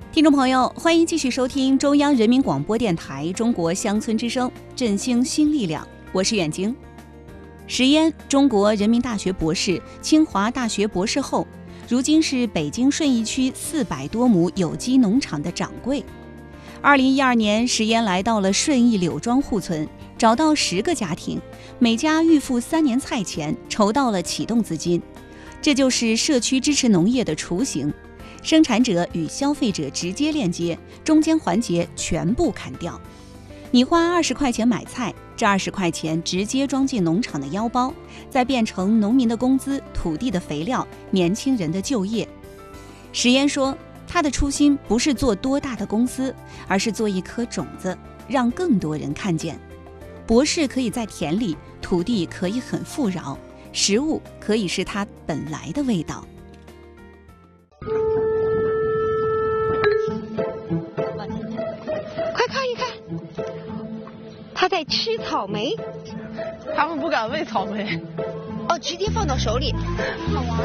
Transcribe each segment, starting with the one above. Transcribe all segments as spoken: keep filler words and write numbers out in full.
听众朋友，欢迎继续收听中央人民广播电台中国乡村之声，振兴新力量，我是远晶。石嫣，中国人民大学博士，清华大学博士后，如今是北京顺义区四百多亩有机农场的掌柜。二零一二年，石嫣来到了顺义柳庄户村，找到十个家庭，每家预付三年菜钱，筹到了启动资金。这就是社区支持农业的雏形。生产者与消费者直接链接，中间环节全部砍掉。你花二十块钱买菜，这二十块钱直接装进农场的腰包，再变成农民的工资、土地的肥料、年轻人的就业。石嫣说，他的初心不是做多大的公司，而是做一颗种子，让更多人看见。博士可以在田里，土地可以很富饶，食物可以是它本来的味道。 他在吃草莓， 他们不敢喂草莓， 哦，直接放到手里。好玩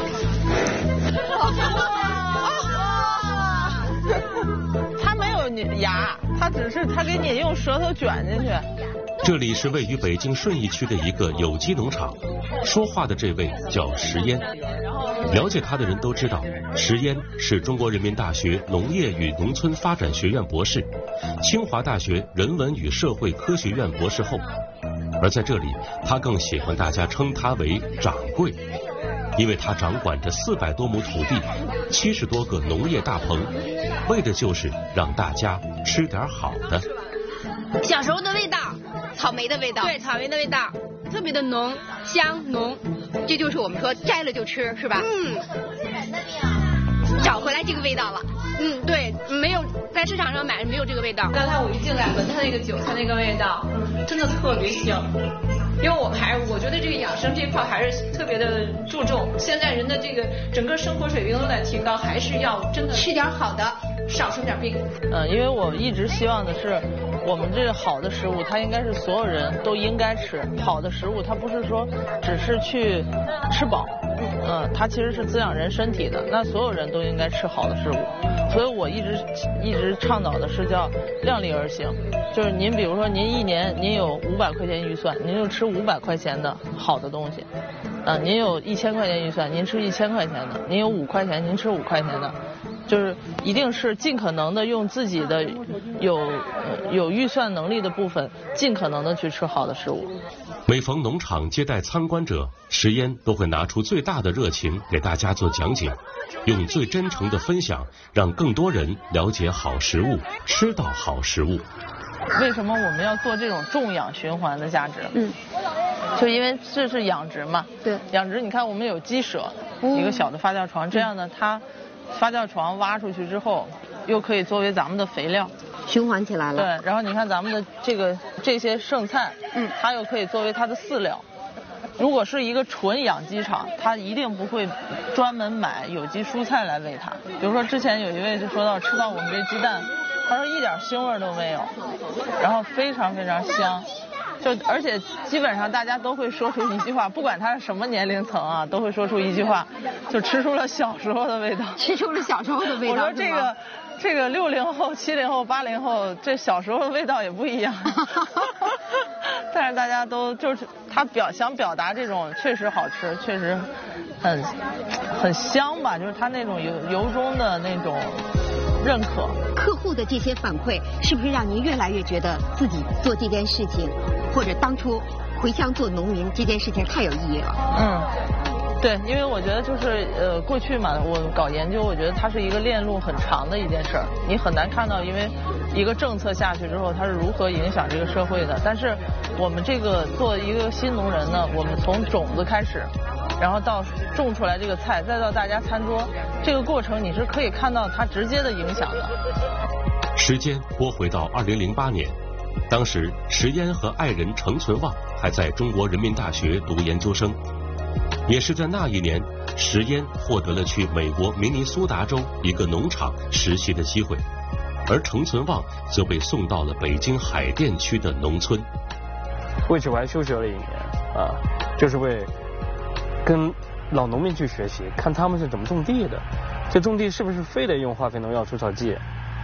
吗？他没有牙，他只是他给你用舌头卷进去。 这里是位于北京顺义区的一个有机农场，说话的这位叫石嫣。了解他的人都知道，石嫣是中国人民大学农业与农村发展学院博士，清华大学人文与社会科学院博士后。而在这里，他更喜欢大家称他为掌柜，因为他掌管着四百多亩土地，七十多个农业大棚，为的就是让大家吃点好的。 小时候的味道，草莓的味道， 对，草莓的味道特别的浓香浓， 这就是我们说摘了就吃，是吧？ 嗯， 找回来这个味道了。 嗯，对，没有在市场上买没有这个味道。刚才我一进来闻它那个韭菜那个味道，真的特别香。因为我们还我觉得这个养生这块还是特别的注重，现在人的这个整个生活水平都在提高，还是要真的吃点好的， 少生点病。 嗯，因为我一直希望的是，我们这个好的食物，它应该是所有人都应该吃。好的食物，它不是说只是去吃饱，嗯，它其实是滋养人身体的。那所有人都应该吃好的食物，所以我一直一直倡导的是叫量力而行，就是您比如说您一年您有五百块钱预算，您就吃五百块钱的好的东西。啊，您有一千块钱预算，您吃一千块钱的；您有五块钱，您吃五块钱的。就是一定是尽可能的用自己的有、呃、有预算能力的部分，尽可能的去吃好的食物。 每逢农场接待参观者，石嫣都会拿出最大的热情给大家做讲解，用最真诚的分享，让更多人了解好食物，吃到好食物。 为什么我们要做这种种养循环的价值？ 嗯， 就因为这是养殖嘛。 对， 养殖你看我们有鸡舍，嗯、一个小的发酵床，这样呢它。发酵床挖出去之后，又可以作为咱们的肥料， 循环起来了。 对，然后你看咱们的这个这些剩菜， 嗯， 它又可以作为它的饲料。如果是一个纯养鸡场，它一定不会专门买有机蔬菜来喂它。比如说之前有一位就说到吃到我们这鸡蛋，他说一点腥味都没有，然后非常非常香。就而且基本上大家都会说出一句话，不管他是什么年龄层啊，都会说出一句话，就吃出了小时候的味道。 吃出了小时候的味道。 我说这个这个六零后、七零后、八零后，这小时候的味道也不一样。但是大家都就是他表想表达这种确实好吃，确实很很香吧，就是他那种由由衷的那种认可。 客户的这些反馈，是不是让您越来越觉得自己做这件事情，或者当初回乡做农民这件事情太有意义了？ 嗯，对，因为我觉得就是呃过去嘛，我搞研究，我觉得它是一个链路很长的一件事儿，你很难看到，因为一个政策下去之后，它是如何影响这个社会的。但是我们这个做一个新农人呢，我们从种子开始，然后到种出来这个菜，再到大家餐桌，这个过程你是可以看到它直接的影响的。 时间拨回到二零零八年，当时石嫣和爱人程存旺还在中国人民大学读研究生。也是在那一年，石嫣获得了去美国明尼苏达州一个农场实习的机会，而程存旺则被送到了北京海淀区的农村。 为此我还休学了一年啊，就是为跟老农民去学习，看他们是怎么种地的，这种地是不是非得用化肥农药除草剂，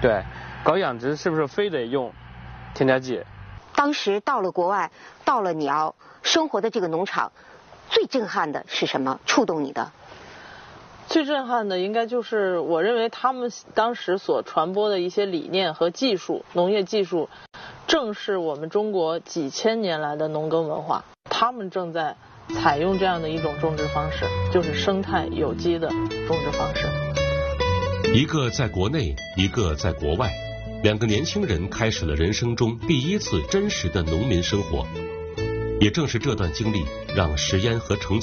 对，搞养殖是不是非得用添加剂？ 当时到了国外，到了你要生活的这个农场，最震撼的是什么？触动你的？ 最震撼的应该就是我认为他们当时所传播的一些理念和技术，农业技术，正是我们中国几千年来的农耕文化。他们正在采用这样的一种种植方式，就是生态有机的种植方式。 一个在国内，一个在国外，两个年轻人开始了人生中第一次真实的农民生活。也正是这段经历，让石嫣和程